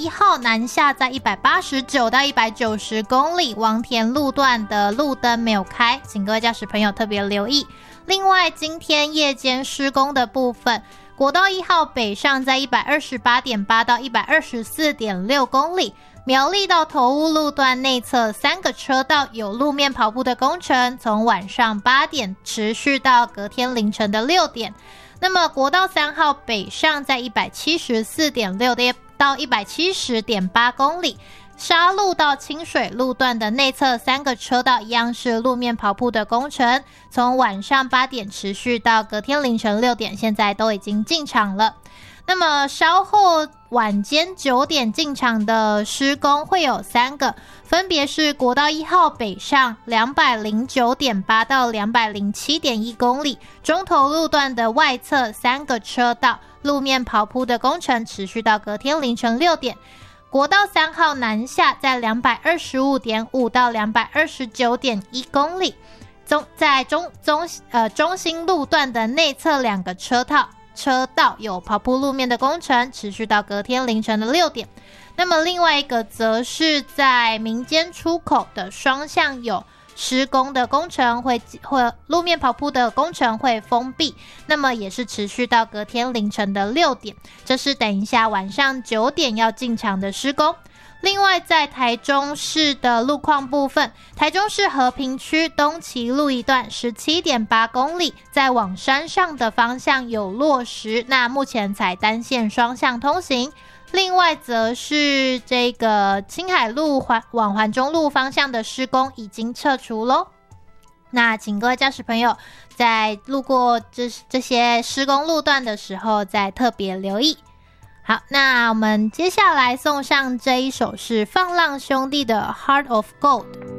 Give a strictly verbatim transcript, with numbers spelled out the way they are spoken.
一号南下在一百八十九到一百九十公里，王田路段的路灯没有开，请各位驾驶朋友特别留意。另外今天夜间施工的部分，国道一号北上在 一百二十八点八 到 一百二十四点六公里，苗栗到头屋路段内侧三个车道有路面跑步的工程，从晚上八点持续到隔天凌晨的六点。那么国道三号北上在 一百七十四点六 到 一百七十点八公里，沙路到清水路段的内侧三个车道一样是路面跑步的工程，从晚上八点持续到隔天凌晨六点，现在都已经进场了。那么稍后晚间九点进场的施工会有三个，分别是国道一号北上 两百零九点八 到 两百零七点一公里，中投路段的外侧三个车道路面跑铺的工程持续到隔天凌晨六点。国道三号南下在 两百二十五点五 到 两百二十九点一公里，中在中中呃中心路段的内侧两个车道车道有跑铺路面的工程，持续到隔天凌晨的六点。那么另外一个则是在民间出口的双向有施工的工程会会路面跑铺的工程会封闭，那么也是持续到隔天凌晨的六点，这是等一下晚上九点要进场的施工。另外在台中市的路况部分，台中市和平区东旗路一段 十七点八公里，在往山上的方向有落石，那目前采单线双向通行。另外则是这个青海路环往环中路方向的施工已经撤除咯，那请各位驾驶朋友在路过 这, 这些施工路段的时候再特别留意。好，那我们接下来送上这一首是放浪兄弟的 Heart of Gold。